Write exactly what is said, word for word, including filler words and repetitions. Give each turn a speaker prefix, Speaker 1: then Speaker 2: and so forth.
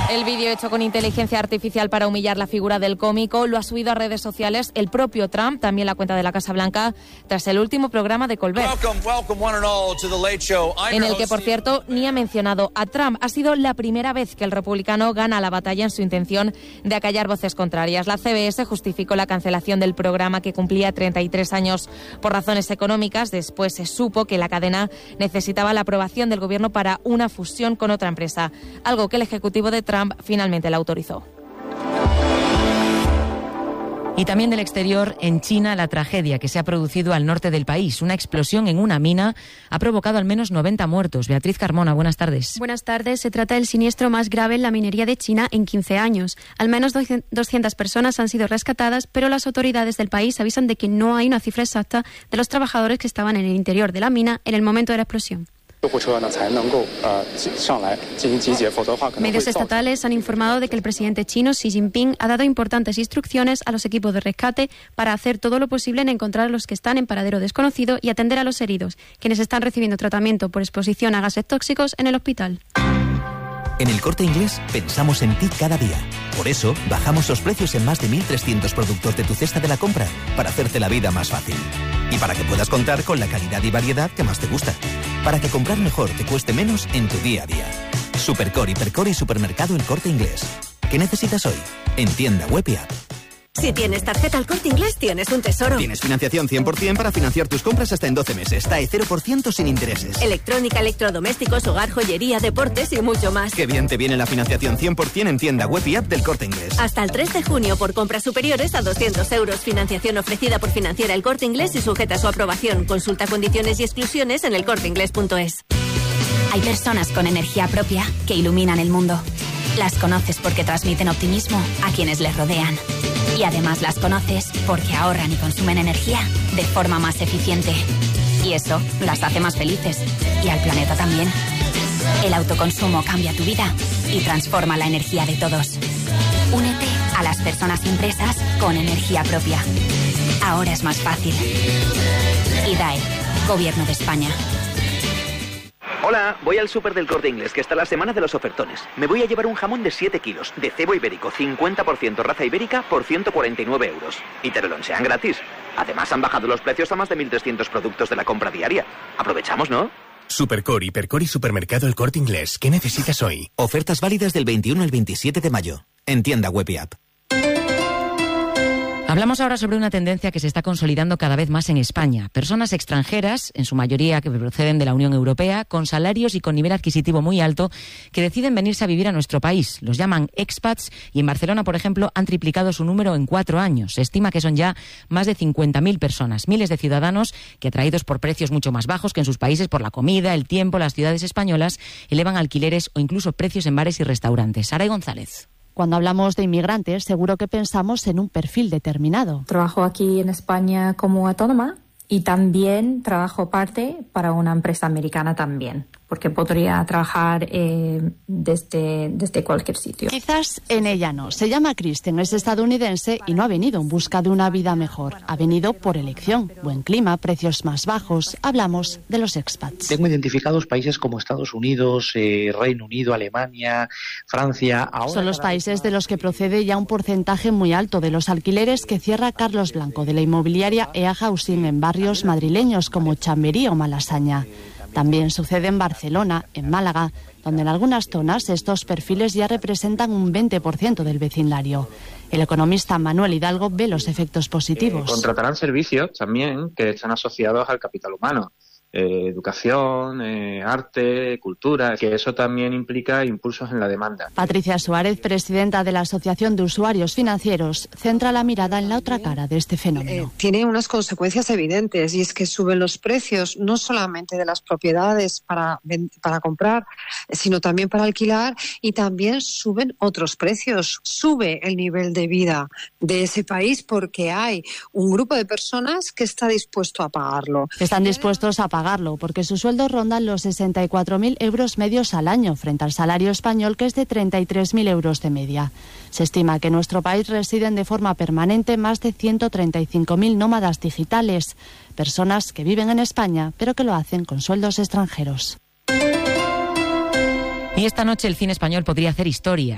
Speaker 1: El vídeo hecho con inteligencia artificial para humillar la figura del cómico lo ha subido a redes sociales el propio Trump, también la cuenta de la Casa Blanca, tras el último programa de Colbert. Welcome, welcome one and all to the Late Show. En el que, por cierto, ni ha mencionado a Trump. Ha sido la primera vez que el republicano gana la batalla en su intención de acallar voces contrarias. La C B S justificó la cancelación del programa, que cumplía treinta y tres años, por razones económicas. Después se supo que la cadena necesitaba la aprobación del gobierno para una fusión con otra empresa, algo que el ejecutivo de Trump finalmente la autorizó.
Speaker 2: Y también del exterior, en China, la tragedia que se ha producido al norte del país. Una explosión en una mina ha provocado al menos noventa muertos. Beatriz Carmona, buenas tardes.
Speaker 3: Buenas tardes. Se trata del siniestro más grave en la minería de China en quince años. Al menos doscientas personas han sido rescatadas, pero las autoridades del país avisan de que no hay una cifra exacta de los trabajadores que estaban en el interior de la mina en el momento de la explosión. Medios estatales han informado de que el presidente chino Xi Jinping ha dado importantes instrucciones a los equipos de rescate para hacer todo lo posible en encontrar a los que están en paradero desconocido y atender a los heridos, quienes están recibiendo tratamiento por exposición a gases tóxicos en el hospital.
Speaker 4: En El Corte Inglés pensamos en ti cada día. Por eso bajamos los precios en más de mil trescientos productos de tu cesta de la compra, para hacerte la vida más fácil. Y para que puedas contar con la calidad y variedad que más te gusta. Para que comprar mejor te cueste menos en tu día a día. Supercore, Hipercore y Supermercado El Corte Inglés. ¿Qué necesitas hoy? En tienda web y app.
Speaker 5: Si tienes tarjeta El Corte Inglés, tienes un tesoro.
Speaker 4: Tienes financiación cien por ciento para financiar tus compras hasta en doce meses. T A E cero por ciento sin intereses.
Speaker 5: Electrónica, electrodomésticos, hogar, joyería, deportes y mucho más.
Speaker 4: Qué bien te viene la financiación cien por ciento en tienda web y app del Corte Inglés.
Speaker 5: Hasta el tres de junio por compras superiores a doscientos euros. Financiación ofrecida por Financiera El Corte Inglés y sujeta a su aprobación. Consulta condiciones y exclusiones en elcorteinglés punto es.
Speaker 6: Hay personas con energía propia que iluminan el mundo. Las conoces porque transmiten optimismo a quienes les rodean. Y además las conoces porque ahorran y consumen energía de forma más eficiente. Y eso las hace más felices. Y al planeta también. El autoconsumo cambia tu vida y transforma la energía de todos. Únete a las personas impresas con energía propia. Ahora es más fácil. I D A E, Gobierno de España.
Speaker 7: Hola, voy al súper del Corte Inglés, que está la semana de los ofertones. Me voy a llevar un jamón de siete kilos, de cebo ibérico, cincuenta por ciento raza ibérica, por ciento cuarenta y nueve euros. Y te lo lonchean gratis. Además, han bajado los precios a más de mil trescientos productos de la compra diaria. Aprovechamos, ¿no?
Speaker 8: Supercore, Hipercore y Supermercado El Corte Inglés. ¿Qué necesitas hoy?
Speaker 4: Ofertas válidas del veintiuno al veintisiete de mayo. En tienda web y app.
Speaker 2: Hablamos ahora sobre una tendencia que se está consolidando cada vez más en España. Personas extranjeras, en su mayoría que proceden de la Unión Europea, con salarios y con nivel adquisitivo muy alto, que deciden venirse a vivir a nuestro país. Los llaman expats y en Barcelona, por ejemplo, han triplicado su número en cuatro años. Se estima que son ya más de cincuenta mil personas, miles de ciudadanos que, atraídos por precios mucho más bajos que en sus países por la comida, el tiempo, las ciudades españolas, elevan alquileres o incluso precios en bares y restaurantes. Saray González.
Speaker 9: Cuando hablamos de inmigrantes, seguro que pensamos en un perfil determinado.
Speaker 10: Trabajo aquí en España como autónoma y también trabajo parte para una empresa americana también, porque podría trabajar eh, desde, desde cualquier sitio.
Speaker 9: Quizás en ella no. Se llama Kristen, es estadounidense y no ha venido en busca de una vida mejor. Ha venido por elección. Buen clima, precios más bajos. Hablamos de los expats.
Speaker 11: Tengo identificados países como Estados Unidos, eh, Reino Unido, Alemania, Francia. Ahora
Speaker 9: Son los países de los que procede ya un porcentaje muy alto de los alquileres que cierra Carlos Blanco de la inmobiliaria E A Housing en barrios madrileños como Chamberí o Malasaña. También sucede en Barcelona, en Málaga, donde en algunas zonas estos perfiles ya representan un veinte por ciento del vecindario. El economista Manuel Hidalgo ve los efectos positivos.
Speaker 12: Eh, contratarán servicios también que están asociados al capital humano. Eh, educación, eh, arte, cultura, que eso también implica impulsos en la demanda.
Speaker 9: Patricia Suárez, presidenta de la Asociación de Usuarios Financieros, centra la mirada en la otra cara de este fenómeno.
Speaker 13: Eh, tiene unas consecuencias evidentes y es que suben los precios no solamente de las propiedades para, para comprar, sino también para alquilar, y también suben otros precios. Sube el nivel de vida de ese país porque hay un grupo de personas que está dispuesto a pagarlo.
Speaker 9: Están dispuestos a pagarlo porque sus sueldos rondan los sesenta y cuatro mil euros medios al año frente al salario español, que es de treinta y tres mil euros de media. Se estima que en nuestro país residen de forma permanente más de ciento treinta y cinco mil nómadas digitales, personas que viven en España pero que lo hacen con sueldos extranjeros.
Speaker 2: Y esta noche el cine español podría hacer historia.